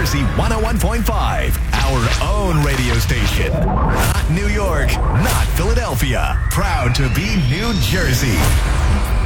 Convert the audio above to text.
Jersey 101.5, our own radio station. Not New York, not Philadelphia. Proud to be New Jersey.